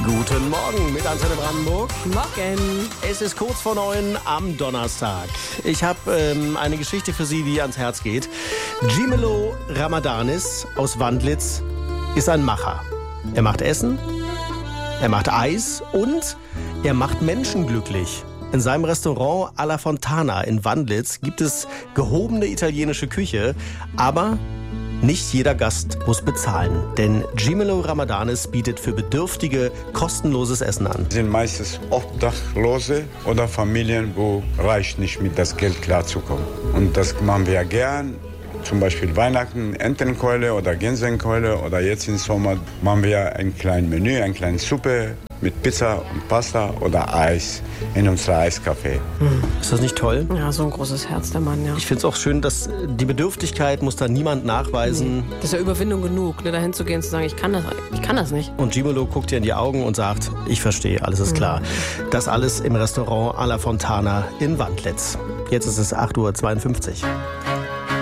Guten Morgen mit Antenne Brandenburg. Morgen. Es ist kurz vor 9 am Donnerstag. Ich habe eine Geschichte für Sie, die ans Herz geht. Gimelo Ramadanis aus Wandlitz ist ein Macher. Er macht Essen, er macht Eis und er macht Menschen glücklich. In seinem Restaurant Alla Fontana in Wandlitz gibt es gehobene italienische Küche, aber nicht jeder Gast muss bezahlen, denn Gimelo Ramadanis bietet für Bedürftige kostenloses Essen an. Sind meistens Obdachlose oder Familien, wo reicht nicht mit das Geld klarzukommen. Und das machen wir gern. Zum Beispiel Weihnachten, Entenkeule oder Gänsekeule oder jetzt im Sommer machen wir ein kleines Menü, eine kleine Suppe mit Pizza und Pasta oder Eis in unserem Eiscafé. Ist das nicht toll? Ja, so ein großes Herz, der Mann, ja. Ich finde es auch schön, dass die Bedürftigkeit muss da niemand nachweisen. Nee. Das ist ja Überwindung genug, ne, dahin zu gehen und zu sagen, ich kann das nicht. Und Gimelo guckt dir in die Augen und sagt, ich verstehe, alles ist klar. Das alles im Restaurant Alla Fontana in Wandlitz. Jetzt ist es 8:52 Uhr.